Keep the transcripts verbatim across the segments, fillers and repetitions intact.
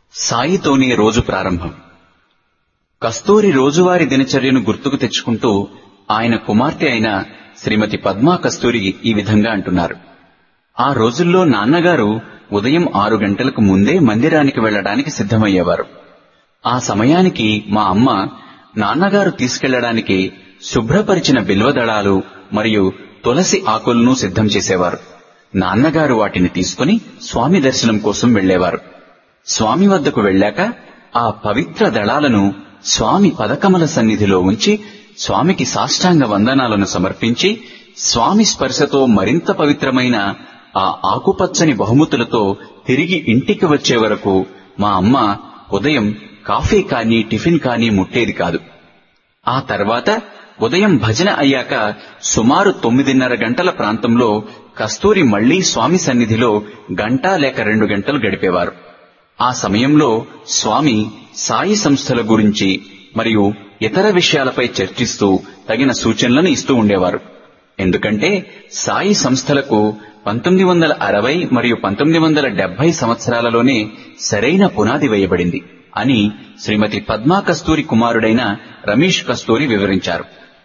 సాయితోనే రోజు ప్రారంభం. కస్తూరి రోజువారీ దినచర్యను గుర్తుకు తెచ్చుకుంటూ ఆయన కుమార్తె అయిన శ్రీమతి పద్మా కస్తూరి ఈ విధంగా అంటున్నారు. ఆ రోజుల్లో నాన్నగారు ఉదయం ఆరు గంటలకు ముందే మందిరానికి వెళ్లడానికి సిద్ధమయ్యేవారు. ఆ సమయానికి మా అమ్మ నాన్నగారు తీసుకెళ్లడానికి శుభ్రపరిచిన బిల్వదళాలు మరియు తులసి ఆకులను సిద్ధం చేసేవారు. నాన్నగారు వాటిని తీసుకుని స్వామి దర్శనం కోసం వెళ్లేవారు. స్వామి వద్దకు వెళ్లాక ఆ పవిత్ర దళాలను స్వామి పదకమల సన్నిధిలో ఉంచి స్వామికి సాష్టాంగ వందనాలను సమర్పించి స్వామి స్పర్శతో మరింత పవిత్రమైన ఆ ఆకుపచ్చని బహుమతులతో తిరిగి ఇంటికి వచ్చే వరకు మా అమ్మ ఉదయం కాఫీ కానీ టిఫిన్ కానీ ముట్టేది కాదు. ఆ తర్వాత ఉదయం భజన అయ్యాక సుమారు తొమ్మిదిన్నర గంటల ప్రాంతంలో కస్తూరి మళ్లీ స్వామి సన్నిధిలో గంట లేక రెండు గంటలు గడిపేవారు. ఆ సమయంలో స్వామి సాయి సంస్థల గురించి మరియు ఇతర విషయాలపై చర్చిస్తూ తగిన సూచనలను ఇస్తూ ఉండేవారు. ఎందుకంటే సాయి సంస్థలకు పంతొమ్మిది వందల అరవై మరియు పంతొమ్మిది వందల డెబ్బై సంవత్సరాలలోనే సరైన పునాది వేయబడింది అని శ్రీమతి పద్మా కస్తూరి కుమారుడైన రమేష్ కస్తూరి వివరించారు.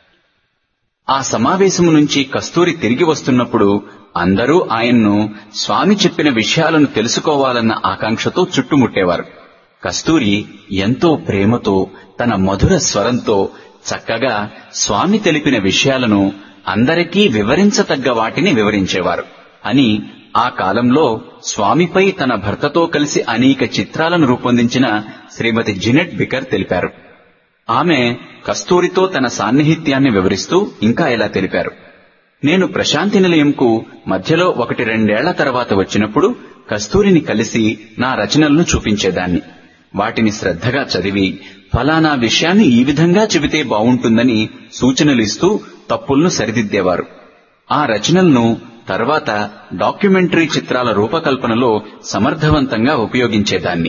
ఆ సమావేశము నుంచి కస్తూరి తిరిగి వస్తున్నప్పుడు అందరూ ఆయన్ను స్వామి చెప్పిన విషయాలను తెలుసుకోవాలన్న ఆకాంక్షతో చుట్టుముట్టేవారు. కస్తూరి ఎంతో ప్రేమతో తన మధుర స్వరంతో చక్కగా స్వామి తెలిపిన విషయాలను అందరికీ వివరించతగ్గ వాటిని వివరించేవారు అని ఆ కాలంలో స్వామిపై తన భర్తతో కలిసి అనేక చిత్రాలను రూపొందించిన శ్రీమతి జినెట్ బికర్ తెలిపారు. ఆమె కస్తూరితో తన సాన్నిహిత్యాన్ని వివరిస్తూ ఇంకా ఇలా తెలిపారు. నేను ప్రశాంతి నిలయంకు మధ్యలో ఒకటి రెండేళ్ల తర్వాత వచ్చినప్పుడు కస్తూరిని కలిసి నా రచనలను చూపించేదాన్ని. వాటిని శ్రద్ధగా చదివి ఫలానా విషయాన్ని ఈ విధంగా చెబితే బావుంటుందని సూచనలు ఇస్తూ తప్పులను సరిదిద్దేవారు. ఆ రచనలను తర్వాత డాక్యుమెంటరీ చిత్రాల రూపకల్పనలో సమర్థవంతంగా ఉపయోగించేదాన్ని.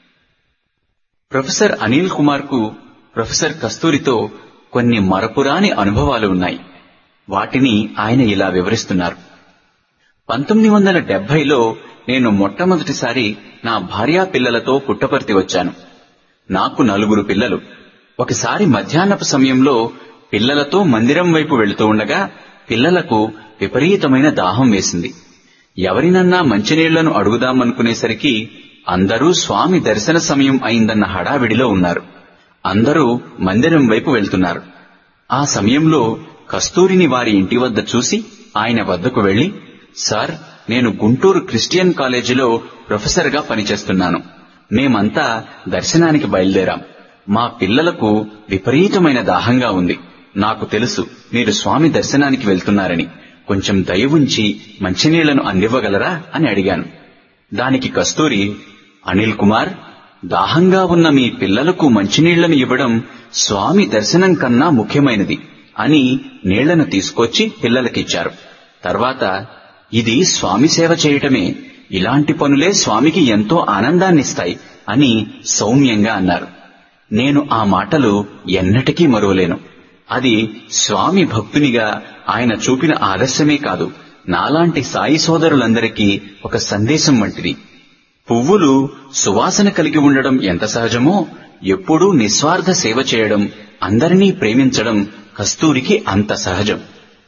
ప్రొఫెసర్ అనిల్ కుమార్ కు ప్రొఫెసర్ కస్తూరితో కొన్ని మరపురాని అనుభవాలు ఉన్నాయి. వాటిని ఆయన ఇలా వివరిస్తున్నారు. పంతొమ్మిది వందల డెబ్బైలో నేను మొట్టమొదటిసారి నా భార్యా పిల్లలతో పుట్టపర్తి వచ్చాను. నాకు నలుగురు పిల్లలు. ఒకసారి మధ్యాహ్నపు సమయంలో పిల్లలతో మందిరం వైపు వెళుతూ ఉండగా పిల్లలకు విపరీతమైన దాహం వేసింది. ఎవరినన్నా మంచినీళ్లను అడుగుదామనుకునేసరికి అందరూ స్వామి దర్శన సమయం అయిందన్న హడావిడిలో ఉన్నారు. అందరూ మందిరం వైపు వెళ్తున్నారు. ఆ సమయంలో కస్తూరిని వారి ఇంటి వద్ద చూసి ఆయన వద్దకు వెళ్లి, సార్, నేను గుంటూరు క్రిస్టియన్ కాలేజీలో ప్రొఫెసర్ గా పనిచేస్తున్నాను. మేమంతా దర్శనానికి బయలుదేరాం. మా పిల్లలకు విపరీతమైన దాహంగా ఉంది. నాకు తెలుసు మీరు స్వామి దర్శనానికి వెళ్తున్నారని. కొంచెం దయ ఉంచి మంచినీళ్లను అందివ్వగలరా అని అడిగాను. దానికి కస్తూరి, అనిల్ కుమార్, దాహంగా ఉన్న మీ పిల్లలకు మంచినీళ్లను ఇవ్వడం స్వామి దర్శనం కన్నా ముఖ్యమైనది అని నీళ్లను తీసుకొచ్చి పిల్లలకిచ్చారు. తర్వాత, ఇది స్వామి సేవ చేయటమే, ఇలాంటి పనులే స్వామికి ఎంతో ఆనందాన్నిస్తాయి అని సౌమ్యంగా అన్నారు. నేను ఆ మాటలు ఎన్నటికీ మరువలేను. అది స్వామి భక్తునిగా ఆయన చూపిన ఆదర్శమే కాదు, నాలాంటి సాయి సోదరులందరికీ ఒక సందేశం వంటిది. పువ్వులు సువాసన కలిగి ఉండడం ఎంత సహజమో, ఎప్పుడూ నిస్వార్థ సేవ చేయడం, అందరినీ ప్రేమించడం కస్తూరికి అంత సహజం.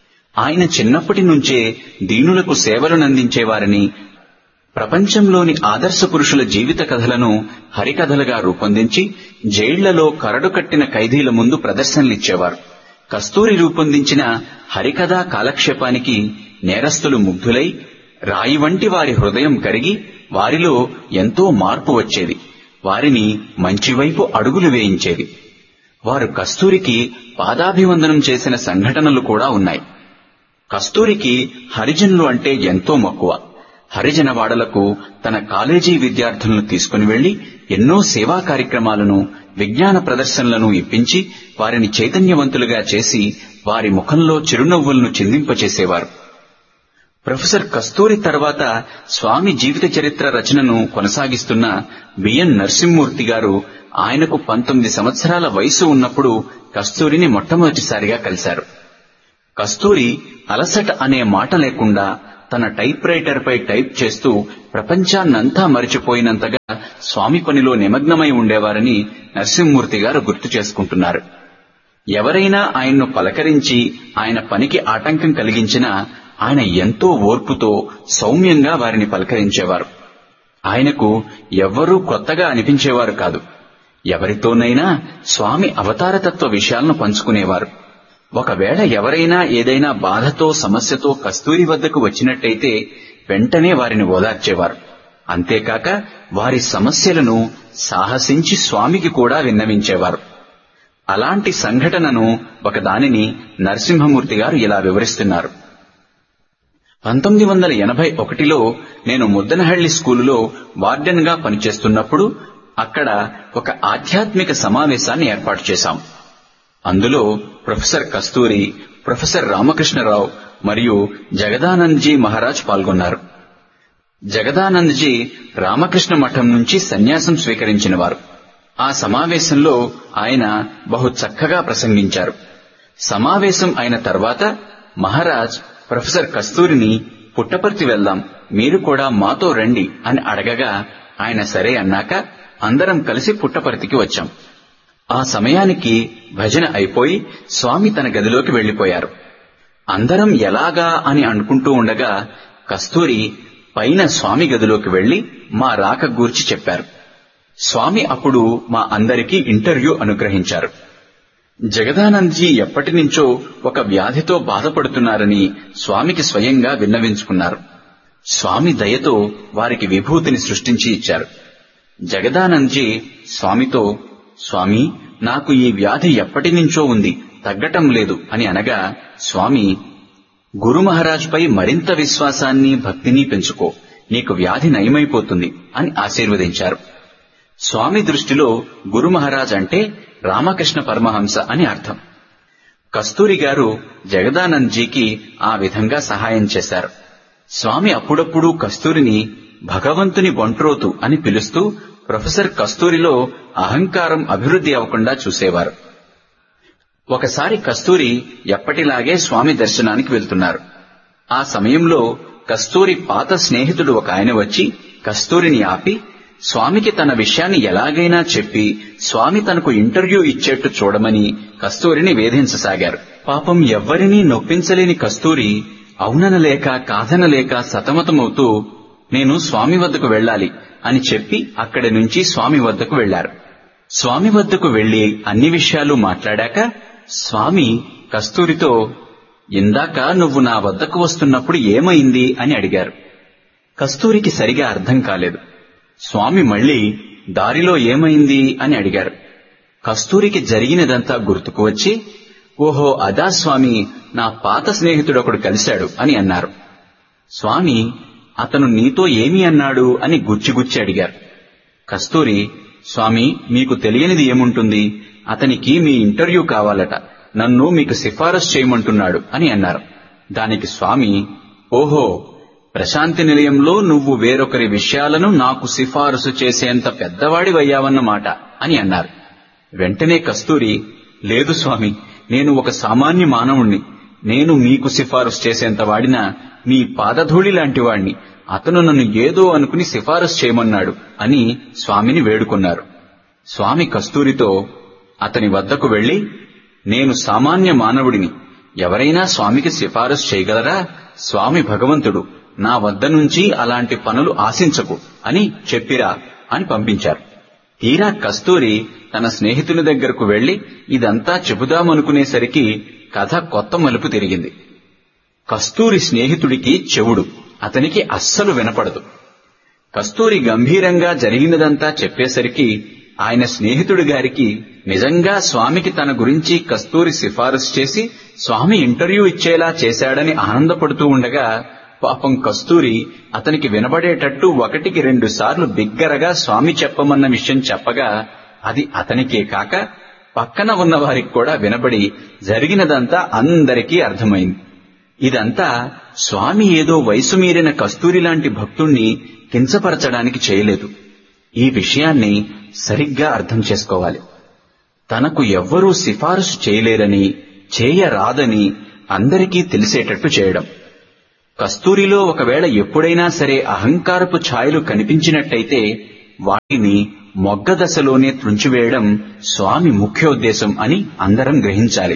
ఆయన చిన్నప్పటి నుంచే దీనులకు సేవలనందించేవారని, ప్రపంచంలోని ఆదర్శ పురుషుల జీవిత కథలను హరికథలుగా రూపొందించి జైళ్లలో కరడు కట్టిన ఖైదీల ముందు ప్రదర్శనలిచ్చేవారు. కస్తూరి రూపొందించిన హరికథా కాలక్షేపానికి నేరస్తులు ముగ్ధులై రాయి వంటి వారి హృదయం కరిగి వారిలో ఎంతో మార్పు వచ్చేది. వారిని మంచివైపు అడుగులు వేయించేది. వారు కస్తూరికి పాదాభివందనం చేసిన సంఘటనలు కూడా ఉన్నాయి. కస్తూరికి హరిజనులు అంటే ఎంతో మక్కువ. హరిజనవాడలకు తన కాలేజీ విద్యార్థులను తీసుకుని వెళ్లి ఎన్నో సేవా కార్యక్రమాలను, విజ్ఞాన ప్రదర్శనలను ఇప్పించి వారిని చైతన్యవంతులుగా చేసి వారి ముఖంలో చిరునవ్వులను చిందింపచేసేవారు. ప్రొఫెసర్ కస్తూరి తర్వాత స్వామి జీవిత చరిత్ర రచనను కొనసాగిస్తున్న బిఎన్ నరసింహమూర్తి గారు ఆయనకు పంతొమ్మిది సంవత్సరాల వయసు ఉన్నప్పుడు కస్తూరిని మొట్టమొదటిసారిగా కలిశారు. కస్తూరి అలసట అనే మాట లేకుండా తన టైప్ రైటర్ పై టైప్ చేస్తూ ప్రపంచాన్నంతా మరిచిపోయినంతగా స్వామి పనిలో నిమగ్నమై ఉండేవారని నరసింహమూర్తి గారు గుర్తు చేసుకుంటున్నారు. ఎవరైనా ఆయన్ను పలకరించి ఆయన పనికి ఆటంకం కలిగించినా ఆయన ఎంతో ఓర్పుతో సౌమ్యంగా వారిని పలకరించేవారు. ఆయనకు ఎవ్వరూ కొత్తగా అనిపించేవారు కాదు. ఎవరితోనైనా స్వామి అవతారతత్వ విషయాలను పంచుకునేవారు. ఒకవేళ ఎవరైనా ఏదైనా బాధతో సమస్యతో కస్తూరి వద్దకు వచ్చినట్టయితే వెంటనే వారిని ఓదార్చేవారు. అంతేకాక వారి సమస్యలను సాహసించి స్వామికి కూడా విన్నవించేవారు. అలాంటి సంఘటనను ఒకదానిని నరసింహమూర్తి గారు ఇలా వివరిస్తున్నారు. పంతొమ్మిది వందల ఎనభై ఒకటిలో నేను ముద్దనహళ్లి స్కూలులో వార్డెన్ గా పనిచేస్తున్నప్పుడు అక్కడ ఒక ఆధ్యాత్మిక సమావేశాన్ని ఏర్పాటు చేశాం. అందులో ప్రొఫెసర్ కస్తూరి, ప్రొఫెసర్ రామకృష్ణరావు మరియు జగదానందజీ మహారాజ్ పాల్గొన్నారు. జగదానందజీ రామకృష్ణ మఠం నుంచి సన్యాసం స్వీకరించినవారు. ఆ సమావేశంలో ఆయన బహు చక్కగా ప్రసంగించారు. సమావేశం అయిన తర్వాత మహారాజ్ ప్రొఫెసర్ కస్తూరిని పుట్టపర్తి వెళ్దాం, మీరు కూడా మాతో రండి అని అడగగా ఆయన సరే అన్నాక అందరం కలిసి పుట్టపర్తికి వచ్చాం. ఆ సమయానికి భజన అయిపోయి స్వామి తన గదిలోకి వెళ్లిపోయారు. అందరం ఎలాగా అని అనుకుంటూ ఉండగా కస్తూరి పైన స్వామి గదిలోకి వెళ్లి మా రాక గూర్చి చెప్పారు. స్వామి అప్పుడు మా అందరికీ ఇంటర్వ్యూ అనుగ్రహించారు. జగదానందజీ ఎప్పటినుంచో ఒక వ్యాధితో బాధపడుతున్నారని స్వామికి స్వయంగా విన్నవించుకున్నారు. స్వామి దయతో వారికి విభూతిని సృష్టించి ఇచ్చారు. జగదానందజీ స్వామితో, స్వామి, నాకు ఈ వ్యాధి ఎప్పటినుంచో ఉంది, తగ్గటం లేదు అని అనగా స్వామి, గురు మహారాజ్ పై మరింత విశ్వాసాన్ని భక్తిని పెంచుకో, నీకు వ్యాధి నయమైపోతుంది అని ఆశీర్వదించారు. స్వామి దృష్టిలో గురు మహారాజ్ అంటే రామకృష్ణ పరమహంస అని అర్థం. కస్తూరి గారు జగదానందజీకి ఆ విధంగా సహాయం చేశారు. స్వామి అప్పుడప్పుడు కస్తూరిని భగవంతుని బంట్రోతు అని పిలుస్తూ ప్రొఫెసర్ కస్తూరిలో అహంకారం అభివృద్ధి అవ్వకుండా చూసేవారు. ఒకసారి కస్తూరి ఎప్పటిలాగే స్వామి దర్శనానికి వెళ్తున్నారు. ఆ సమయంలో కస్తూరి పాత స్నేహితుడు ఒక ఆయన వచ్చి కస్తూరిని ఆపి స్వామికి తన విషయాన్ని ఎలాగైనా చెప్పి స్వామి తనకు ఇంటర్వ్యూ ఇచ్చేట్టు చూడమని కస్తూరిని వేధించసాగారు. పాపం ఎవ్వరినీ నొప్పించలేని కస్తూరి అవుననలేక కాదనలేక సతమతమవుతూ నేను స్వామి వద్దకు వెళ్లాలి అని చెప్పి అక్కడి నుంచి స్వామి వద్దకు వెళ్లారు. స్వామి వద్దకు వెళ్లి అన్ని విషయాలు మాట్లాడాక స్వామి కస్తూరితో, ఇందాక నువ్వు నా వద్దకు వస్తున్నప్పుడు ఏమైంది అని అడిగారు. కస్తూరికి సరిగా అర్థం కాలేదు. స్వామి మళ్లీ దారిలో ఏమైంది అని అడిగారు. కస్తూరికి జరిగినదంతా గుర్తుకు వచ్చి, ఓహో అదా స్వామి, నా పాత స్నేహితుడొకడు కలిశాడు అని అన్నారు. స్వామి, అతను నీతో ఏమి అన్నాడు అని గుచ్చిగుచ్చి అడిగారు. కస్తూరి, స్వామి, మీకు తెలియనిది ఏముంటుంది, అతనికి మీ ఇంటర్వ్యూ కావాలట, నన్ను మీకు సిఫారసు చేయమంటున్నాడు అని అన్నారు. దానికి స్వామి, ఓహో, ప్రశాంతి నిలయంలో నువ్వు వేరొకరి విషయాలను నాకు సిఫారసు చేసేంత పెద్దవాడివయ్యావన్నమాట అని అన్నారు. వెంటనే కస్తూరి, లేదు స్వామి, నేను ఒక సామాన్య మానవుణ్ణి, నేను మీకు సిఫారసు చేసేంత వాడినా మీ పాదధూళి లాంటి వాణ్ణి, అతను నన్ను ఏదో అనుకుని సిఫారసు చేయమన్నాడు అని స్వామిని వేడుకున్నారు. స్వామి కస్తూరితో అతని వద్దకు వెళ్లి, నేను సామాన్య మానవుడిని, ఎవరైనా స్వామికి సిఫారసు చేయగలరా? స్వామి భగవంతుడు, నా వద్ద నుంచి అలాంటి పనులు ఆశించకు అని చెప్పిరా అని పంపించారు. తీరా కస్తూరి తన స్నేహితుని దగ్గరకు వెళ్లి ఇదంతా చెబుదామనుకునేసరికి కథ కొత్త మలుపు తిరిగింది. కస్తూరి స్నేహితుడికి చెవుడు, అతనికి అస్సలు వినపడదు. కస్తూరి గంభీరంగా జరిగినదంతా చెప్పేసరికి ఆయన స్నేహితుడి గారికి నిజంగా స్వామికి తన గురించి కస్తూరి సిఫారసు చేసి స్వామి ఇంటర్వ్యూ ఇచ్చేలా చేశాడని ఆనందపడుతూ ఉండగా, పాపం కస్తూరి అతనికి వినబడేటట్టు ఒకటికి రెండు సార్లు బిగ్గరగా స్వామి చెప్పమన్న విషయం చెప్పగా అది అతనికే కాక పక్కన ఉన్న వారికి కూడా వినబడి జరిగినదంతా అందరికీ అర్థమైంది. ఇదంతా స్వామి ఏదో వయసు మీరిన కస్తూరి లాంటి భక్తుణ్ణి కించపరచడానికి చేయలేదు. ఈ విషయాన్ని సరిగ్గా అర్థం చేసుకోవాలి. తనకు ఎవ్వరూ సిఫారసు చేయలేరని, చేయరాదని అందరికీ తెలిసేటట్టు చేయడం. కస్తూరిలో ఒకవేళ ఎప్పుడైనా సరే అహంకారపు ఛాయలు కనిపించినట్టయితే వాటిని మొగ్గ దశలోనే త్రుంచివేయడం స్వామి ముఖ్యోద్దేశం అని అందరం గ్రహించాలి.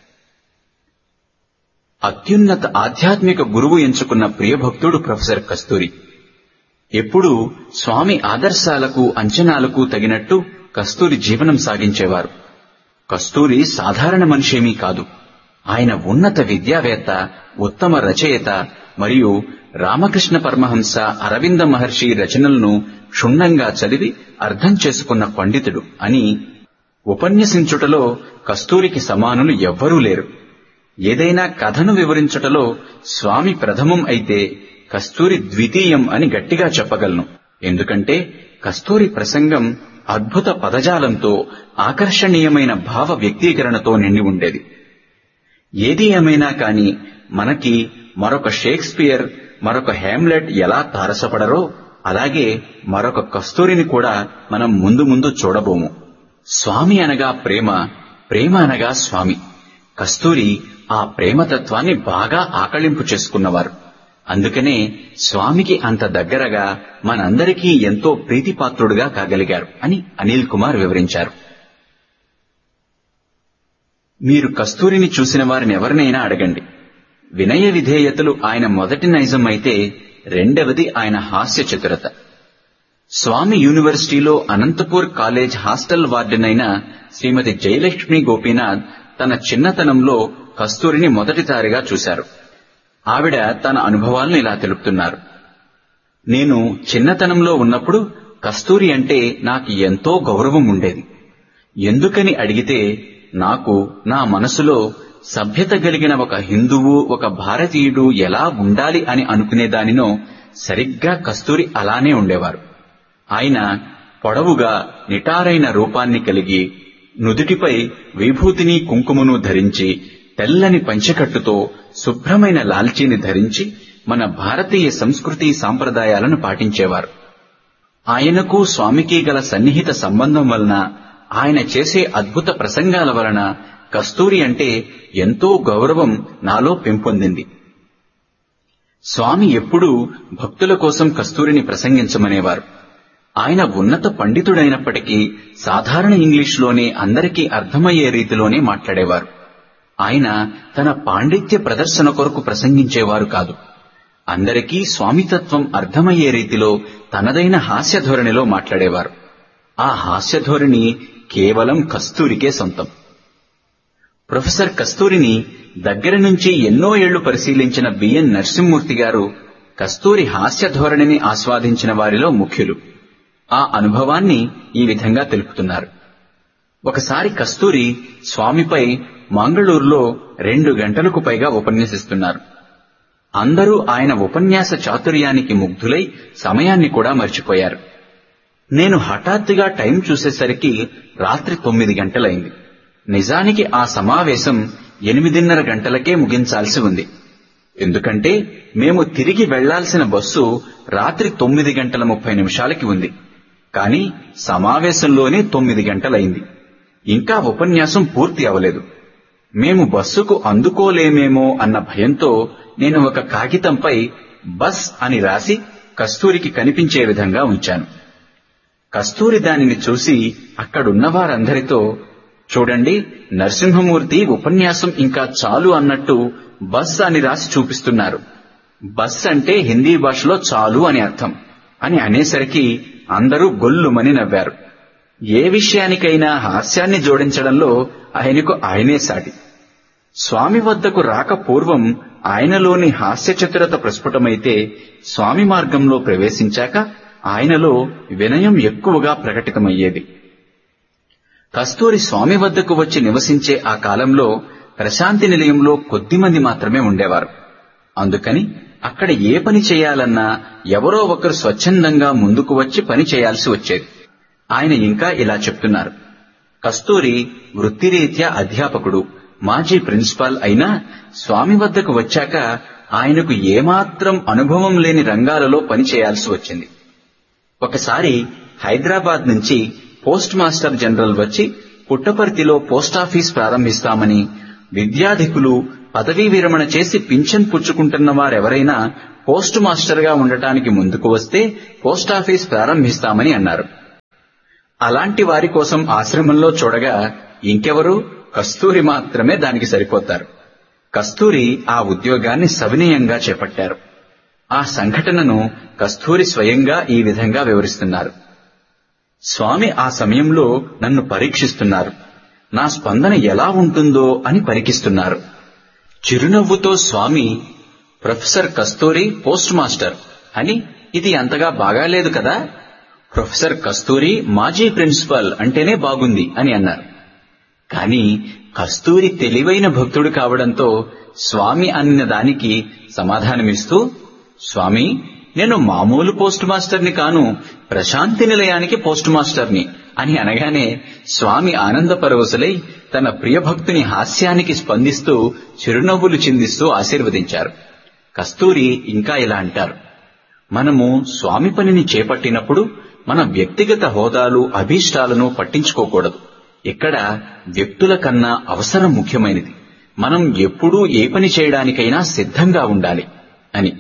అత్యున్నత ఆధ్యాత్మిక గురువు ఎంచుకున్న ప్రియభక్తుడు ప్రొఫెసర్ కస్తూరి. ఎప్పుడూ స్వామి ఆదర్శాలకు అంచనాలకు తగినట్టు కస్తూరి జీవనం సాగించేవారు. కస్తూరి సాధారణ మనిషేమీ కాదు. ఆయన ఉన్నత విద్యావేత్త, ఉత్తమ రచయిత మరియు రామకృష్ణ పరమహంస, అరవింద మహర్షి రచనలను క్షుణ్ణంగా చదివి అర్థం చేసుకున్న పండితుడు అని ఉపన్యసించుటలో కస్తూరికి సమానులు ఎవ్వరూ లేరు. ఏదైనా కథను వివరించుటలో స్వామి ప్రథమం అయితే కస్తూరి ద్వితీయం అని గట్టిగా చెప్పగలను. ఎందుకంటే కస్తూరి ప్రసంగం అద్భుత పదజాలంతో, ఆకర్షణీయమైన భావ వ్యక్తీకరణతో నిండి ఉండేది. ఏది ఏమైనా కాని మనకి మరొక షేక్స్పియర్, మరొక హ్యామ్లెట్ ఎలా తారసపడరో అలాగే మరొక కస్తూరిని కూడా మనం ముందు ముందు చూడబోము. స్వామి అనగా ప్రేమ, ప్రేమ అనగా స్వామి. కస్తూరి ఆ ప్రేమతత్వాన్ని బాగా ఆకళింపు చేసుకున్నవారు. అందుకనే స్వామికి అంత దగ్గరగా మనందరికీ ఎంతో ప్రీతిపాత్రుడుగా కాగలిగారు అని అనిల్ కుమార్ వివరించారు. మీరు కస్తూరిని చూసిన వారిని ఎవరినైనా అడగండి. వినయ విధేయతలు ఆయన మొదటి నైజం అయితే రెండవది ఆయన హాస్య చతురత. స్వామి యూనివర్సిటీలో అనంతపూర్ కాలేజ్ హాస్టల్ వార్డెనైన శ్రీమతి జయలక్ష్మి గోపీనాథ్ తన చిన్నతనంలో కస్తూరిని మొదటిసారిగా చూశారు. ఆవిడ తన అనుభవాలను ఇలా తెలుపుతున్నారు. నేను చిన్నతనంలో ఉన్నప్పుడు కస్తూరి అంటే నాకు ఎంతో గౌరవం ఉండేది. ఎందుకని అడిగితే నాకు నా మనసులో సభ్యత కలిగిన ఒక హిందువు, ఒక భారతీయుడు ఎలా ఉండాలి అని అనుకునేదానినో సరిగ్గా కస్తూరి అలానే ఉండేవారు. ఆయన పొడవుగా నిటారైన రూపాన్ని కలిగి, నుదుటిపై విభూతిని కుంకుమను ధరించి, తెల్లని పంచెకట్టుతో శుభ్రమైన లాల్చీని ధరించి మన భారతీయ సంస్కృతి సాంప్రదాయాలను పాటించేవారు. ఆయనకు స్వామికి గల సన్నిహిత సంబంధం వలన, ఆయన చేసే అద్భుత ప్రసంగాల వలన కస్తూరి అంటే ఎంతో గౌరవం నాలో పెంపొందింది. స్వామి ఎప్పుడూ భక్తుల కోసం కస్తూరిని ప్రసంగించమనేవారు. ఆయన ఉన్నత పండితుడైనప్పటికీ సాధారణ ఇంగ్లీష్లోనే అందరికీ అర్థమయ్యే రీతిలోనే మాట్లాడేవారు. ఆయన తన పాండిత్య ప్రదర్శన కొరకు ప్రసంగించేవారు కాదు. అందరికీ స్వామితత్వం అర్థమయ్యే రీతిలో తనదైన హాస్యధోరణిలో మాట్లాడేవారు. ఆ హాస్యధోరణి కేవలం కస్తూరికే సొంతం. ప్రొఫెసర్ కస్తూరిని దగ్గర నుంచి ఎన్నో ఏళ్లు పరిశీలించిన బిఎన్ నరసింహమూర్తి గారు కస్తూరి హాస్యధోరణిని ఆస్వాదించిన వారిలో ముఖ్యులు. ఆ అనుభవాన్ని ఈ విధంగా తెలుపుతున్నారు. ఒకసారి కస్తూరి స్వామిపై మంగళూరులో రెండు గంటలకు పైగా ఉపన్యసిస్తున్నారు. అందరూ ఆయన ఉపన్యాస చాతుర్యానికి ముగ్ధులై సమయాన్ని కూడా మర్చిపోయారు. నేను హఠాత్తుగా టైం చూసేసరికి రాత్రి తొమ్మిది గంటలైంది. నిజానికి ఆ సమావేశం ఎనిమిదిన్నర గంటలకే ముగించాల్సి ఉంది. ఎందుకంటే మేము తిరిగి వెళ్లాల్సిన బస్సు రాత్రి తొమ్మిది గంటల ముప్పై నిమిషాలకి ఉంది. కానీ సమావేశంలోనే తొమ్మిది గంటలైంది. ఇంకా ఉపన్యాసం పూర్తి అవలేదు. మేము బస్సుకు అందుకోలేమేమో అన్న భయంతో నేను ఒక కాగితంపై బస్ అని రాసి కస్తూరికి కనిపించే విధంగా ఉంచాను. కస్తూరి దానిని చూసి అక్కడున్న వారందరితో, చూడండి, నరసింహమూర్తి ఉపన్యాసం ఇంకా చాలు అన్నట్టు బస్ అని రాసి చూపిస్తున్నారు. బస్ అంటే హిందీ భాషలో చాలు అని అర్థం అని అనేసరికి అందరూ గొల్లుమని నవ్వారు. ఏ విషయానికైనా హాస్యాన్ని జోడించడంలో ఆయనకు ఆయనే సాటి. స్వామి వద్దకు రాక పూర్వం ఆయనలోని హాస్య చతురత ప్రస్ఫుటమైతే, స్వామి మార్గంలో ప్రవేశించాక ఆయనలో వినయం ఎక్కువగా ప్రకటితమయ్యేది. కస్తూరి స్వామి వద్దకు వచ్చి నివసించే ఆ కాలంలో ప్రశాంతి నిలయంలో కొద్దిమంది మాత్రమే ఉండేవారు. అందుకని అక్కడ ఏ పని చేయాలన్నా ఎవరో ఒకరు స్వచ్ఛందంగా ముందుకు వచ్చి పని చేయాల్సి వచ్చేది. ఆయన ఇంకా ఇలా చెప్తున్నారు. కస్తూరి వృత్తిరీత్యా అధ్యాపకుడు, మాజీ ప్రిన్సిపాల్ అయినా స్వామి వద్దకు వచ్చాక ఆయనకు ఏమాత్రం అనుభవం లేని రంగాలలో పని చేయాల్సి వచ్చింది. ఒకసారి హైదరాబాద్ నుంచి పోస్ట్ మాస్టర్ జనరల్ వచ్చి పుట్టపర్తిలో పోస్టాఫీస్ ప్రారంభిస్తామని, విద్యాధికులు పదవీ విరమణ చేసి పింఛన్ పుచ్చుకుంటున్న వారెవరైనా పోస్ట్ మాస్టర్ గా ఉండటానికి ముందుకు వస్తే పోస్టాఫీస్ ప్రారంభిస్తామని అన్నారు. అలాంటి వారి కోసం ఆశ్రమంలో చూడగా ఇంకెవరు, కస్తూరి మాత్రమే దానికి సరిపోతారు. కస్తూరి ఆ ఉద్యోగాన్ని సవినయంగా చేపట్టారు. ఆ సంఘటనను కస్తూరి స్వయంగా ఈ విధంగా వివరిస్తున్నారు. స్వామి ఆ సమయంలో నన్ను పరీక్షిస్తున్నారు. నా స్పందన ఎలా ఉంటుందో అని పరికిస్తున్నారు. చిరునవ్వుతో స్వామి, ప్రొఫెసర్ కస్తూరి పోస్ట్ మాస్టర్ అని, ఇది అంతగా బాగాలేదు కదా, ప్రొఫెసర్ కస్తూరి మాజీ ప్రిన్సిపల్ అంటేనే బాగుంది అని అన్నారు. కాని కస్తూరి తెలివైన భక్తుడు కావడంతో స్వామి అన్న దానికి సమాధానమిస్తూ, స్వామి, నేను మామూలు పోస్ట్ మాస్టర్ని కాను, ప్రశాంతి నిలయానికి పోస్ట్ మాస్టర్ని అని అనగానే స్వామి ఆనందపరవశులై తన ప్రియభక్తుని హాస్యానికి స్పందిస్తూ చిరునవ్వులు చిందిస్తూ ఆశీర్వదించారు. కస్తూరి ఇంకా ఇలా అంటారు, మనము స్వామి పనిని చేపట్టినప్పుడు మన వ్యక్తిగత హోదాలు అభీష్టాలను పట్టించుకోకూడదు. ఇక్కడ వ్యక్తుల కన్నా అవసరం ముఖ్యమైనది. మనం ఎప్పుడూ ఏ పని చేయడానికైనా సిద్ధంగా ఉండాలి అని.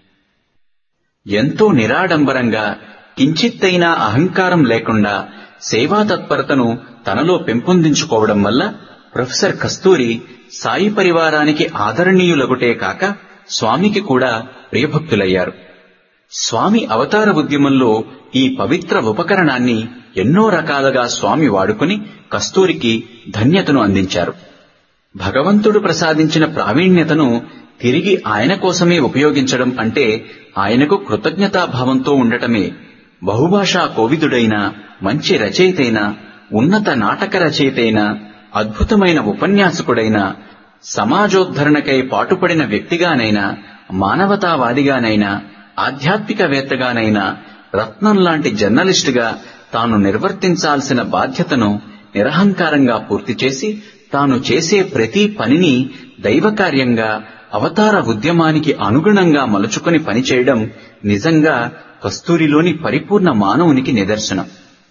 ఎంతో నిరాడంబరంగా, కించిత్తైనా అహంకారం లేకుండా సేవా తత్పరతను తనలో పెంపొందించుకోవడం వల్ల ప్రొఫెసర్ కస్తూరి సాయి పరివారానికి ఆదరణీయులగుటే కాక స్వామికి కూడా ప్రియభక్తులయ్యారు. స్వామి అవతార ఉద్యమంలో ఈ పవిత్ర ఉపకరణాన్ని ఎన్నో రకాలుగా స్వామి వాడుకుని కస్తూరికి ధన్యతను అందించారు. భగవంతుడు ప్రసాదించిన ప్రావీణ్యతను తిరిగి ఆయన కోసమే ఉపయోగించడం అంటే ఆయనకు కృతజ్ఞతాభావంతో ఉండటమే. బహుభాషా కోవిదుడైన, మంచి రచయితైన, ఉన్నత నాటక రచయితైన, అద్భుతమైన ఉపన్యాసకుడైన, సమాజోద్ధరణకై పాటుపడిన వ్యక్తిగానైనా, మానవతావాదిగానైనా, ఆధ్యాత్మికవేత్తగానైనా, రత్నం లాంటి జర్నలిస్టుగా తాను నిర్వర్తించాల్సిన బాధ్యతను నిరహంకారంగా పూర్తి చేసి తాను చేసే ప్రతి పనిని దైవకార్యంగా, అవతార ఉద్యమానికి అనుగుణంగా మలుచుకుని పనిచేయడం నిజంగా కస్తూరిలోని పరిపూర్ణ మానవునికి నిదర్శనం.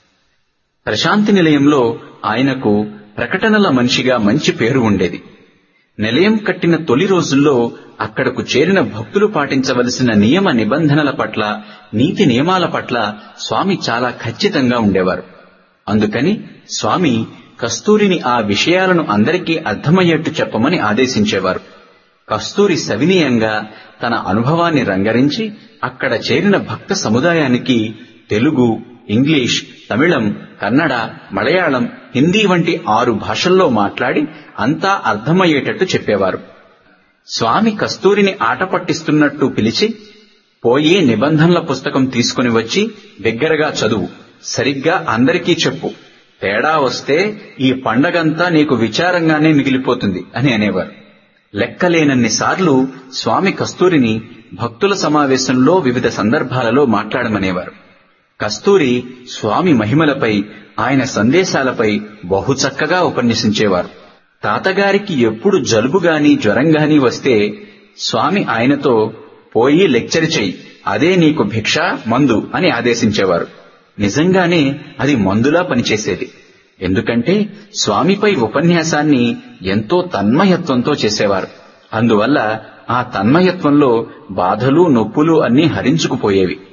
ప్రశాంతి నిలయంలో ఆయనకు ప్రకటనల మనిషిగా మంచి పేరు ఉండేది. నిలయం కట్టిన తొలి రోజుల్లో అక్కడకు చేరిన భక్తులు పాటించవలసిన నియమ నిబంధనల పట్ల, నీతి నియమాల పట్ల స్వామి చాలా ఖచ్చితంగా ఉండేవారు. అందుకని స్వామి కస్తూరిని ఆ విషయాలను అందరికీ అర్థమయ్యేట్టు చెప్పమని ఆదేశించేవారు. కస్తూరి సవినీయంగా తన అనుభవాన్ని రంగరించి అక్కడ చేరిన భక్త సముదాయానికి తెలుగు, ఇంగ్లీష్, తమిళం, కన్నడ, మలయాళం, హిందీ వంటి ఆరు భాషల్లో మాట్లాడి అంతా అర్థమయ్యేటట్టు చెప్పేవారు. స్వామి కస్తూరిని ఆట పట్టిస్తున్నట్టు పిలిచి, పోయి నిబంధనల పుస్తకం తీసుకుని వచ్చి బిగ్గరగా చదువు, సరిగ్గా అందరికీ చెప్పు, తేడా వస్తే ఈ పండగంతా నీకు విచారంగానే మిగిలిపోతుంది అని అనేవారు. లెక్కలేనన్నిసార్లు స్వామి కస్తూరిని భక్తుల సమావేశంలో వివిధ సందర్భాలలో మాట్లాడమనేవారు. కస్తూరి స్వామి మహిమలపై, ఆయన సందేశాలపై బహు చక్కగా ఉపన్యసించేవారు. తాతగారికి ఎప్పుడు జలుబుగాని జ్వరంగాని వస్తే స్వామి ఆయనతో, పోయి లెక్చర్ చెయ్యి, అదే నీకు భిక్ష, మందు అని ఆదేశించేవారు. నిజంగానే అది మందులా పనిచేసేది. ఎందుకంటే స్వామిపై ఉపన్యాసాన్ని ఎంతో తన్మయత్వంతో చేసేవారు. అందువల్ల ఆ తన్మయత్వంలో బాధలు, నొప్పులు అన్నీ హరించుకుపోయేవి.